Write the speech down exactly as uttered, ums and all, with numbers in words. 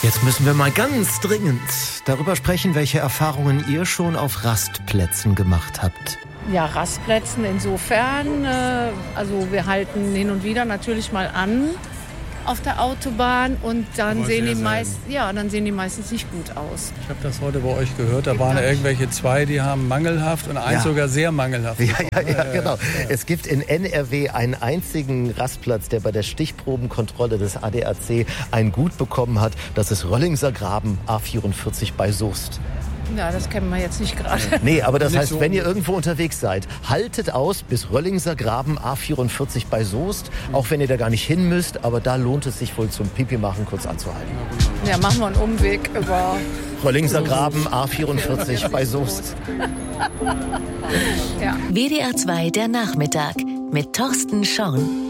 Jetzt müssen wir mal ganz dringend darüber sprechen, welche Erfahrungen ihr schon auf Rastplätzen gemacht habt. Ja, Rastplätzen insofern, äh, also wir halten hin und wieder natürlich mal an auf der Autobahn und dann Aber sehen sehr die meist, selten. ja, dann sehen die meistens nicht gut aus. Ich habe das heute bei euch gehört. Da Gibt waren gar nicht. irgendwelche zwei, die haben mangelhaft und eins Ja. sogar sehr mangelhaft. Ja, ja, ja, Äh, genau. Es gibt in N R W einen einzigen Rastplatz, der bei der Stichprobenkontrolle des A D A C ein Gut bekommen hat. Das ist Röllingser Graben A vierundvierzig bei Soest. Ja, das kennen wir jetzt nicht gerade. Nee, aber das Nicht heißt, so wenn ihr irgendwo unterwegs seid, haltet aus bis Röllingser Graben A vierundvierzig bei Soest. Auch wenn ihr da gar nicht hin müsst, aber da lohnt es sich wohl zum Pipi machen kurz anzuhalten. Ja, machen wir einen Umweg über... Röllingser Graben A vierundvierzig bei Soest. Ja. W D R zwei der Nachmittag mit Thorsten Schorn.